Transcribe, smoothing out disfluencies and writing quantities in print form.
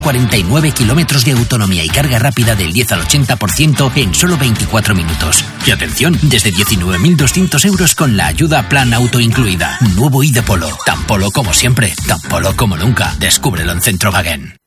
49 kilómetros de autonomía y carga rápida del 10 al 80% en solo 24 minutos. Y atención, desde 19.200 euros con la ayuda Plan Auto incluida. Nuevo ID Polo. Tan polo como siempre, tan polo como nunca. Descúbrelo en Centrowagen.